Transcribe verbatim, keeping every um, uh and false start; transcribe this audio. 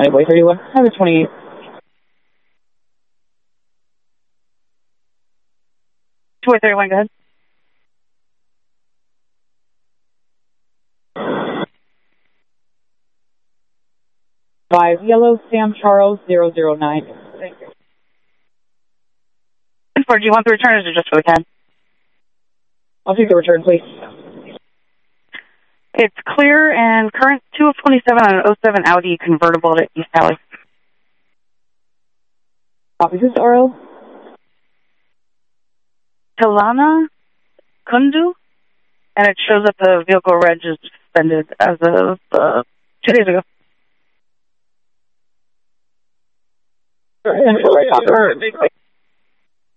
Highway thirty-one, Highway twenty-eight. Highway thirty-one, go ahead. Five, Yellow Sam Charles, zero zero nine. Thank you. For, do you want the return or is it just for the cab? I'll take the return, please. It's clear and current two of twenty-seven on an oh seven Audi convertible at East Valley. Copy this, R O. Tilana Kundu, and it shows up the vehicle reg is suspended as of uh, two days ago. All right,